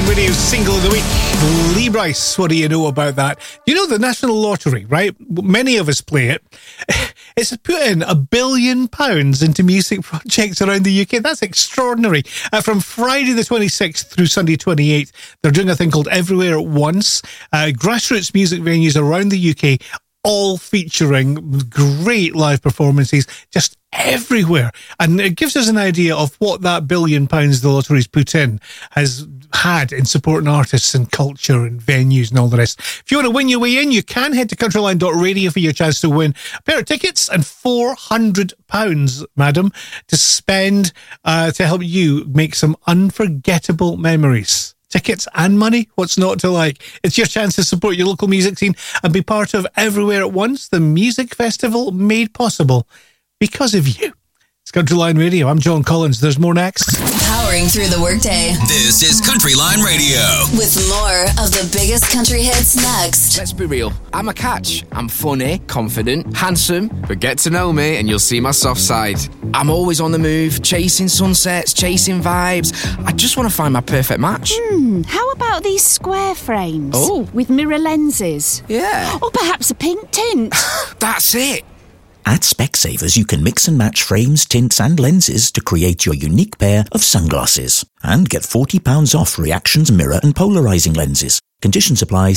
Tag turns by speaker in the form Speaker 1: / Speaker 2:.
Speaker 1: Radio Single of the Week. Lee Bryce, what do you know about that? You know the National Lottery, right? Many of us play it. It's put in £1 billion into music projects around the UK. That's extraordinary. From Friday the 26th through Sunday 28th, they're doing a thing called Everywhere at Once. Grassroots music venues around the UK, all featuring great live performances just everywhere. And it gives us an idea of what that £1 billion the lottery's put in has had in supporting artists and culture and venues and all the rest. If you want to win your way in, you can head to countryline.radio for your chance to win a pair of tickets and £400, madam, to spend to help you make some unforgettable memories. Tickets and money, what's not to like? It's your chance to support your local music scene and be part of Everywhere at Once, the music festival made possible because of you. It's Country Line Radio. I'm John Collins. There's more next.
Speaker 2: Powering through the workday.
Speaker 3: This is Country Line Radio.
Speaker 2: With more of the biggest country hits next.
Speaker 4: Let's be real. I'm a catch. I'm funny, confident, handsome, but get to know me and you'll see my soft side. I'm always on the move, chasing sunsets, chasing vibes. I just want to find my perfect match.
Speaker 5: How about these square frames?
Speaker 4: Oh.
Speaker 5: With mirror lenses?
Speaker 4: Yeah.
Speaker 5: Or perhaps a pink tint?
Speaker 4: That's it.
Speaker 6: At Specsavers, you can mix and match frames, tints and lenses to create your unique pair of sunglasses. And get £40 off Reactions mirror and polarising lenses. Conditions apply.